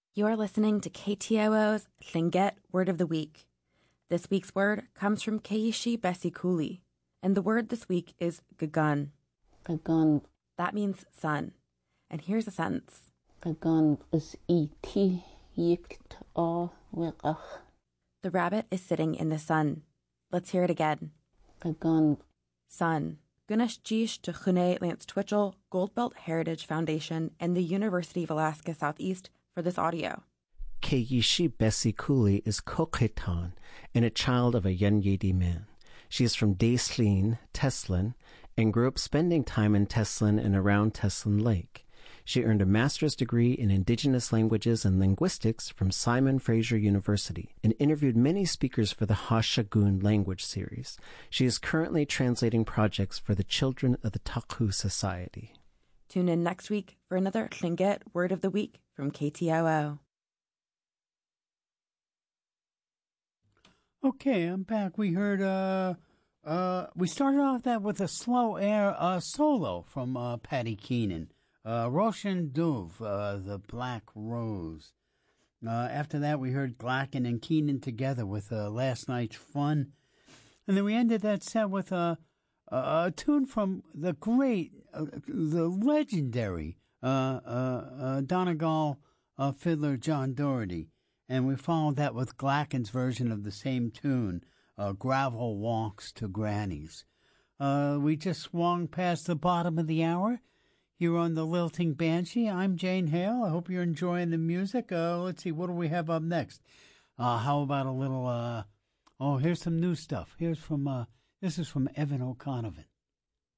You are listening to KTOO's Tlingit Word of the Week. This week's word comes from Keishi Besikuli, and the word this week is gagun. Gagun. That means sun. And here's a sentence. Gagun is iti yikt a wiqach. The rabbit is sitting in the sun. Let's hear it again. Gagun. Sun. Gunesh Jish to Chune Lance Twitchell, Goldbelt Heritage Foundation, and the University of Alaska Southeast for this audio. Keishi Besikuli is Kokhetan and a child of a Yenyedi man. She is from Daislin, Teslin, and grew up spending time in Teslin and around Teslin Lake. She earned a master's degree in Indigenous Languages and Linguistics from Simon Fraser University and interviewed many speakers for the Hashagun language series. She is currently translating projects for the children of the Taku Society. Tune in next week for another Tlingit Word of the Week from KTOO. Okay, I'm back. We heard, we started off that with a slow air solo from Patty Keenan. Roshan Duv, The Black Rose. After that, we heard Glacken and Keenan together with Last Night's Fun. And then we ended that set with a tune from the great, the legendary Donegal fiddler John Doherty. And we followed that with Glacken's version of the same tune, Gravel Walks to Granny's. We just swung past the bottom of the hour here on the Lilting Banshee. I'm Jane Hale. I hope you're enjoying the music. Let's see, what do we have up next? How about a little, here's some new stuff. This is from Evan O'Conovan.